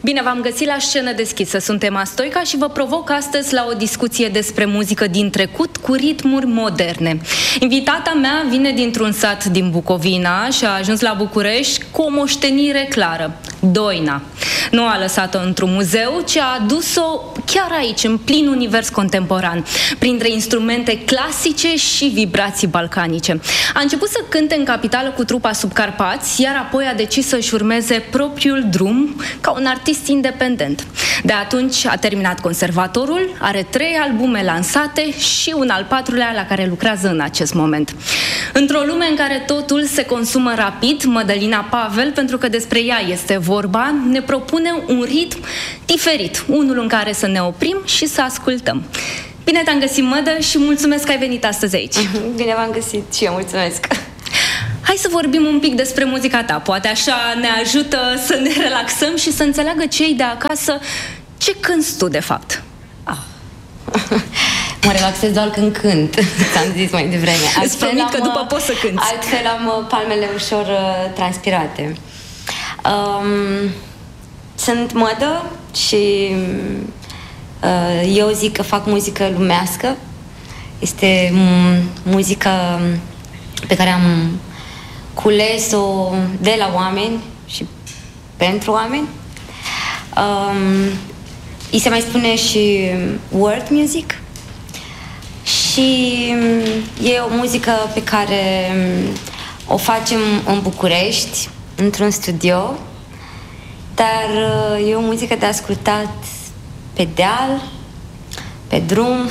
Bine, v-am găsit la Scenă Deschisă. Sunt Emma Stoica și vă provoc astăzi la o discuție despre muzică din trecut cu ritmuri moderne. Invitata mea vine dintr-un sat din Bucovina și a ajuns la București cu o moștenire clară, doina. Nu a lăsat-o într-un muzeu, ci a adus-o chiar aici, în plin univers contemporan, printre instrumente clasice și vibrații balcanice. A început să cânte în capitală cu trupa Subcarpați, iar apoi a decis să-și urmeze propriul drum ca un artist independent. De atunci a terminat conservatorul, are 3 albume lansate și un al 4-lea la care lucrează în acest moment. Într-o lume în care totul se consumă rapid, Mădălina Pavel, pentru că despre ea este vorba, ne propune un ritm diferit, unul în care să ne oprim și să ascultăm. Bine te-am găsit, Mădă, și mulțumesc că ai venit astăzi aici. Bine v-am găsit și eu mulțumesc. Hai să vorbim un pic despre muzica ta. Poate așa ne ajută să ne relaxăm și să înțeleagă cei de acasă ce cânti tu, de fapt. Mă relaxez doar când cânt, ți-am zis mai devreme. Îți promit că după poți să cânti. Altfel am palmele ușor transpirate. Sunt Mădă și eu zic că fac muzică lumească. Este muzică pe care am cules-o de la oameni și pentru oameni. Îi se mai spune și world music. Și e o muzică pe care o facem în București, într-un studio, dar e o muzică de ascultat pe deal, pe drum,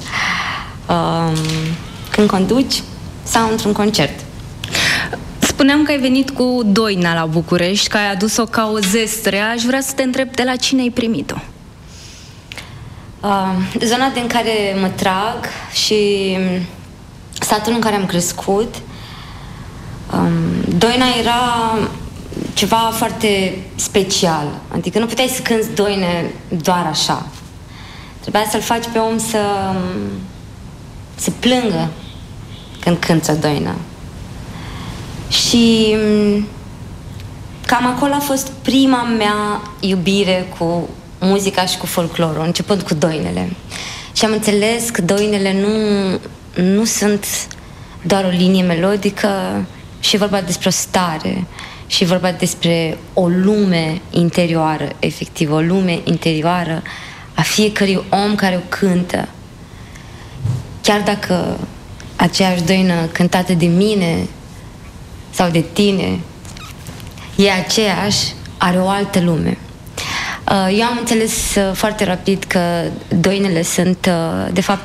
când conduci sau într-un concert. Spuneam că ai venit cu doina la București, că ai adus-o ca o zestre. Aș vrea să te întreb de la cine ai primit-o? Zona din care mă trag și satul în care am crescut, doina era ceva foarte special. Adică nu puteai să cânti doine doar așa. Trebuia să-l faci pe om să plângă când cânti o doină. Și cam acolo a fost prima mea iubire cu muzica și cu folclorul, începând cu doinele. Și am înțeles că doinele nu sunt doar o linie melodică, și e vorba despre o stare, și e vorba despre o lume interioară, efectiv, o lume interioară a fiecărui om care o cântă. Chiar dacă aceeași doină cântată de mine sau de tine e aceeași, are o altă lume. Eu am înțeles foarte rapid că doinele sunt de fapt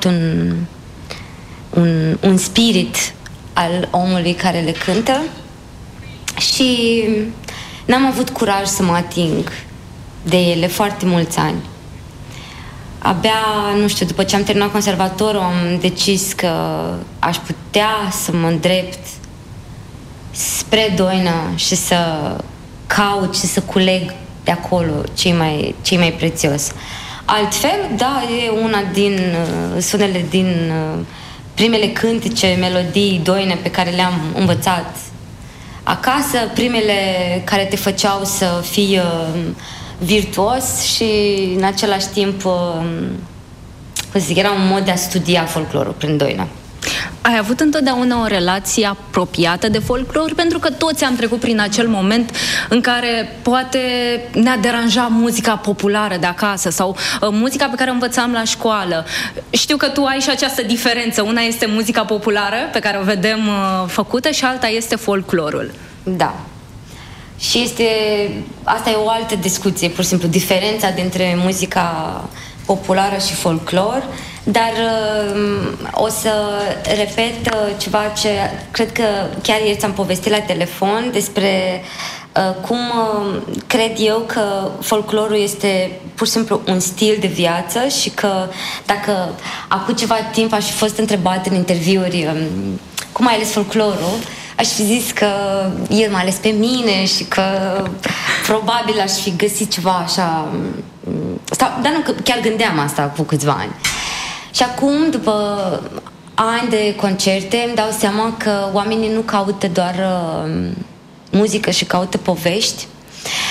un spirit al omului care le cântă și n-am avut curaj să mă ating de ele foarte mulți ani. Abia, nu știu, după ce am terminat conservatorul, am decis că aș putea să mă îndrept spre doină și să caut și să culeg de acolo cei mai prețios. Altfel, da, e una din sunele din primele cântece, melodii, doine pe care le-am învățat acasă, primele care te făceau să fii virtuos și în același timp, cum zic, era un mod de a studia folclorul prin doină. Ai avut întotdeauna o relație apropiată de folclor? Pentru că toți am trecut prin acel moment în care poate ne-a deranjat muzica populară de acasă sau muzica pe care o învățam la școală. Știu că tu ai și această diferență. Una este muzica populară, pe care o vedem făcută, și alta este folclorul. Da. Și asta e o altă discuție, pur și simplu, diferența dintre muzica populară și folclor. Dar o să repet ceva ce cred că chiar ieri ți-am povestit la telefon despre cum cred eu că folclorul este pur și simplu un stil de viață și că dacă acum ceva timp aș fi fost întrebat în interviuri cum ai ales folclorul, aș fi zis că el m-a ales pe mine și că probabil aș fi găsit ceva așa. Dar nu, chiar gândeam asta cu câțiva ani. Și acum, după ani de concerte, îmi dau seama că oamenii nu caută doar muzică și caută povești. Și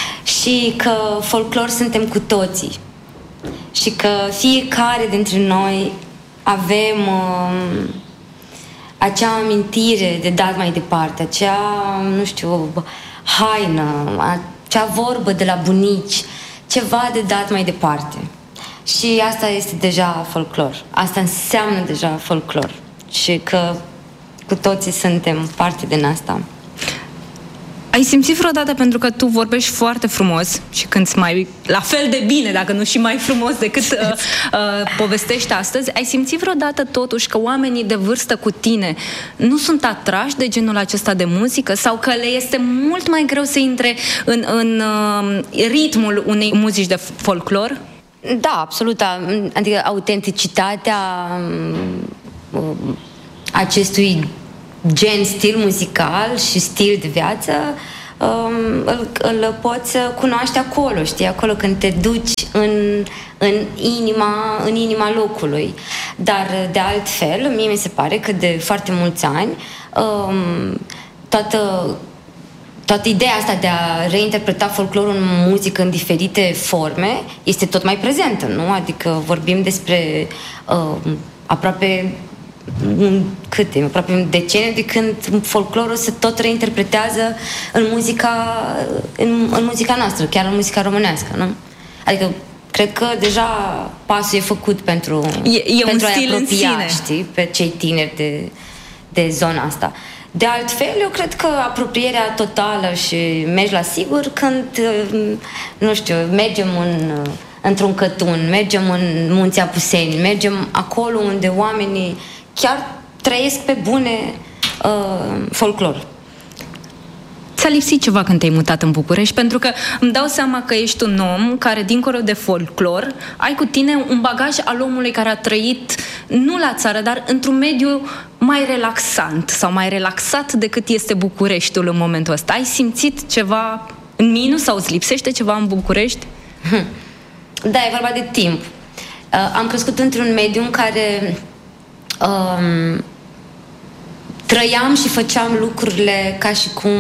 și că folclor suntem cu toții și că fiecare dintre noi avem acea amintire de dat mai departe, acea, nu știu, haină, acea vorbă de la bunici, ceva de dat mai departe. Și asta este deja folclor. Asta înseamnă deja folclor. Și că cu toții suntem parte din asta. Ai simțit vreodată, pentru că tu vorbești foarte frumos și cânti mai la fel de bine, dacă nu și mai frumos decât povestești astăzi, ai simțit vreodată totuși că oamenii de vârstă cu tine nu sunt atrași de genul acesta de muzică sau că le este mult mai greu să intre în ritmul unei muzici de folclor? Da, absolut. Adică autenticitatea acestui gen, stil muzical și stil de viață îl poți cunoaște acolo, știi? Acolo când te duci în inima locului. Dar de altfel, mie mi se pare că de foarte mulți ani toată ideea asta de a reinterpreta folclorul în muzică în diferite forme este tot mai prezentă, nu? Adică vorbim despre aproape un deceniu de când folclorul se tot reinterpretează în muzica noastră, chiar în muzica românească, nu? Adică cred că deja pasul e făcut pentru un a-i apropia, în sine, știi, pe cei tineri de zona asta. De altfel, eu cred că apropierea totală și mergi la sigur când, nu știu, mergem într-un Cătun, mergem în Munții Apuseni, mergem acolo unde oamenii chiar trăiesc pe bune folclor. Ți-a lipsit ceva când te-ai mutat în București? Pentru că îmi dau seama că ești un om care, dincolo de folclor, ai cu tine un bagaj al omului care a trăit, nu la țară, dar într-un mediu mai relaxant sau mai relaxat decât este Bucureștiul în momentul ăsta. Ai simțit ceva în minus sau îți lipsește ceva în București? Da, e vorba de timp. Am crescut într-un mediu în care trăiam și făceam lucrurile ca și cum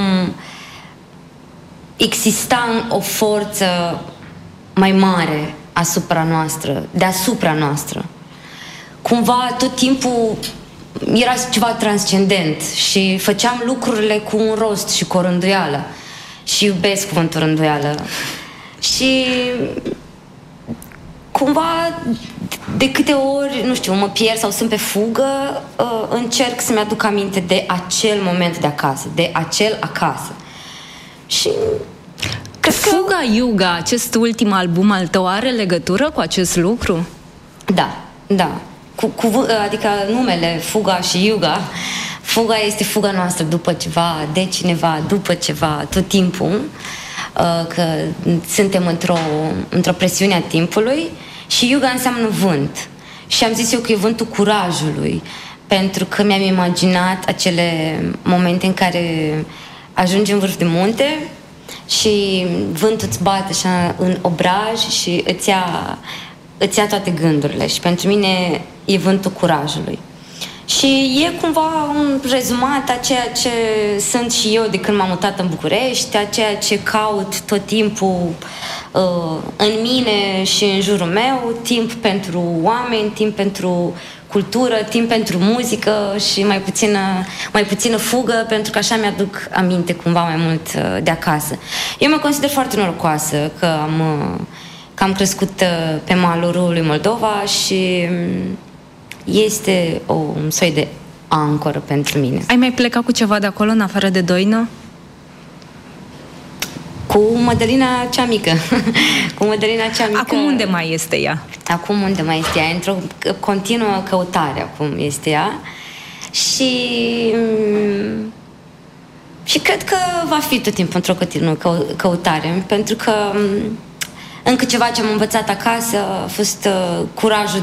exista o forță mai mare asupra noastră, deasupra noastră. Cumva tot timpul era ceva transcendent și făceam lucrurile cu un rost și cu o rânduială. Și iubesc cuvântul rânduială. Și cumva de câte ori, nu știu, mă pierd sau sunt pe fugă, încerc să-mi aduc aminte de acel moment de acasă, de acel acasă. Și Fuga Iuga, acest ultim album al tău, are legătură cu acest lucru? Da, da. Adică numele Fuga și Iuga, fuga este fuga noastră după ceva, de cineva, după ceva, tot timpul, că suntem într-o presiune a timpului. Și Iuga înseamnă vânt. Și am zis eu că e vântul curajului, pentru că mi-am imaginat acele momente în care ajungi în vârf de munte și vântul îți bate așa în obraj și îți ia toate gândurile. Și pentru mine e vântul curajului. Și e cumva un rezumat a ceea ce sunt și eu de când m-am mutat în București, a ceea ce caut tot timpul în mine și în jurul meu, timp pentru oameni, timp pentru cultură, timp pentru muzică și mai puțină fugă, pentru că așa mi-aduc aminte cumva mai mult de acasă. Eu mă consider foarte norocoasă că am crescut pe malul râului Moldova și este un soi de ancoră pentru mine. Ai mai plecat cu ceva de acolo, în afară de Doină? Cu Mădălina cea mică. Cu Mădălina cea mică. Acum unde mai este ea? Acum unde mai este ea? Într-o continuă căutare acum este ea. Și cred că va fi tot timpul într-o continuă căutare, pentru că încă ceva ce am învățat acasă a fost curajul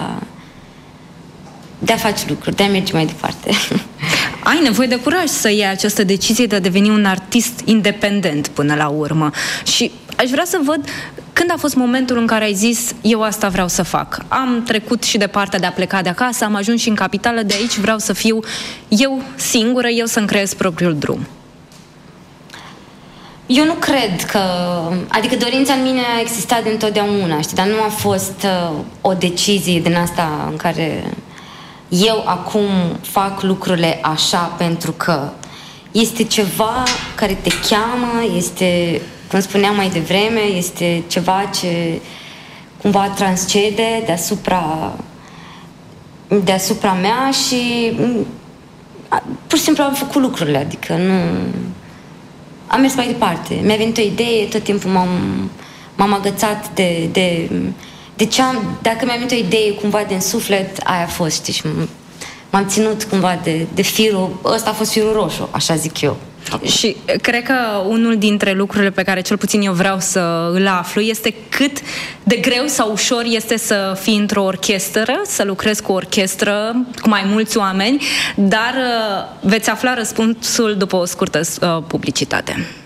de a face lucruri, de a merge mai departe. Ai nevoie de curaj să iei această decizie de a deveni un artist independent până la urmă. Și aș vrea să văd când a fost momentul în care ai zis eu asta vreau să fac. Am trecut și de partea de a pleca de acasă, am ajuns și în capitală, de aici vreau să fiu eu singură, eu să-mi creez propriul drum. Eu nu cred că... Adică dorința în mine a existat de întotdeauna, știi, dar nu a fost o decizie din asta în care eu acum fac lucrurile așa pentru că este ceva care te cheamă, este, cum spuneam mai devreme, este ceva ce cumva transcede deasupra mea și pur și simplu am făcut lucrurile, adică nu... Am mers mai departe. Mi-a venit o idee, tot timpul m-am agățat de ce am... Dacă mi-a venit o idee cumva din suflet, aia a fost, știi, și m-am ținut cumva de firul... Ăsta a fost firul roșu, așa zic eu. Și cred că unul dintre lucrurile pe care cel puțin eu vreau să îl aflu este cât de greu sau ușor este să fii într-o orchestră, să lucrezi cu o orchestră, cu mai mulți oameni, dar veți afla răspunsul după o scurtă publicitate.